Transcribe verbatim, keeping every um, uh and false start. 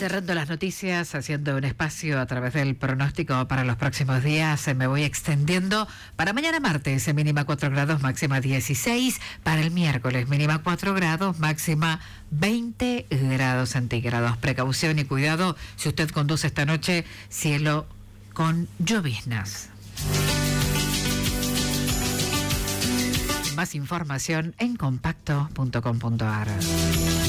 Cerrando las noticias, haciendo un espacio a través del pronóstico para los próximos días, me voy extendiendo para mañana martes, mínima cuatro grados, máxima dieciséis, para el miércoles, mínima cuatro grados, máxima veinte grados centígrados. Precaución y cuidado si usted conduce esta noche, cielo con lloviznas. Más información en compacto punto com punto a r.